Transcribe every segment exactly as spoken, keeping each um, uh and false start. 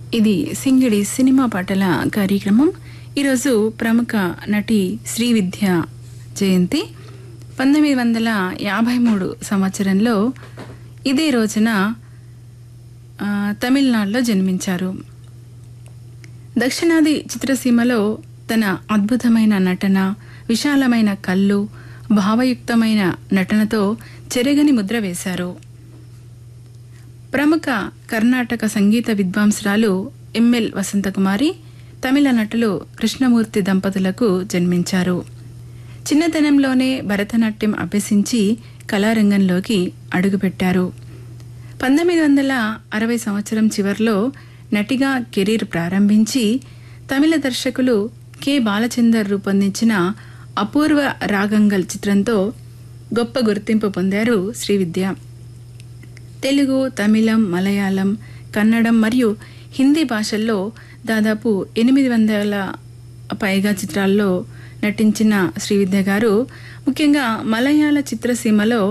ఇది సింగిడి సినిమా పాటల కార్యక్రమం. ఈరోజు ప్రముఖ నటి శ్రీవిద్య జయంతి. పంతొమ్మిది వందల యాభై మూడు సంవత్సరంలో ఇదే రోజున తమిళనాడులో జన్మించారు. దక్షిణాది చిత్రసీమలో తన అద్భుతమైన నటన, విశాలమైన కళ్ళు, భావయుక్తమైన నటనతో చెరగని ముద్ర వేశారు. ప్రముఖ కర్ణాటక సంగీత విద్వాంసురాలు ఎంఎల్ వసంతకుమారి తమిళ నటులు కృష్ణమూర్తి దంపతులకు జన్మించారు. చిన్నతనంలోనే భరతనాట్యం అభ్యసించి కళారంగంలోకి అడుగుపెట్టారు. పంతొమ్మిది వందల అరవై సంవత్సరం చివరిలో నటిగా కెరీర్ ప్రారంభించి తమిళ దర్శకులు కె బాలచందర్ రూపొందించిన అపూర్వ రాగంగల్ చిత్రంతో గొప్ప గుర్తింపు పొందారు శ్రీవిద్య. తెలుగు, తమిళం, మలయాళం, కన్నడం మరియు హిందీ భాషల్లో దాదాపు ఎనిమిది వందల పైగా చిత్రాల్లో నటించిన శ్రీవిద్య గారు ముఖ్యంగా మలయాళ చిత్రసీమలో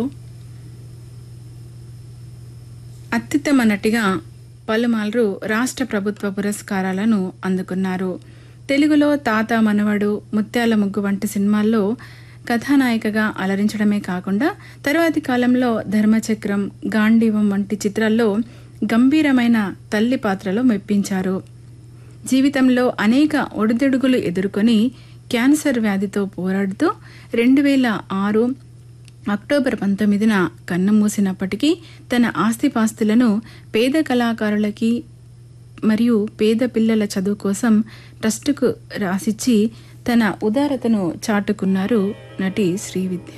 అత్యుత్తమ నటిగా పలుమార్లు రాష్ట్ర ప్రభుత్వ పురస్కారాలను అందుకున్నారు. తెలుగులో తాత మనవడు, ముత్యాల ముగ్గు వంటి సినిమాల్లో కథానాయికగా అలరించడమే కాకుండా తరువాతి కాలంలో ధర్మచక్రం, గాంధీవం వంటి చిత్రాల్లో గంభీరమైన తల్లి పాత్రలో మెప్పించారు. జీవితంలో అనేక ఒడిదుడుగులు ఎదుర్కొని క్యాన్సర్ వ్యాధితో పోరాడుతూ రెండు వేల ఆరు అక్టోబర్ పంతొమ్మిదిన కన్నుమూసినప్పటికీ తన ఆస్తిపాస్తులను పేద కళాకారులకి మరియు పేద పిల్లల చదువు కోసం ట్రస్టుకు రాసిచ్చి తన ఉదారతను చాటుకున్నారు నటి శ్రీవిద్య.